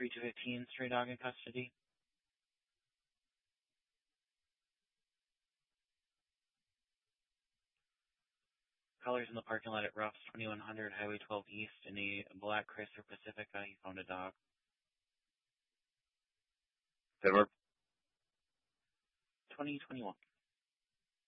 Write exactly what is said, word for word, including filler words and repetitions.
three two fifteen, stray dog in custody. Callers in the parking lot at Ruff's, twenty-one hundred Highway twelve East, in a black Chrysler Pacifica. He found a dog. Denver? twenty twenty-one.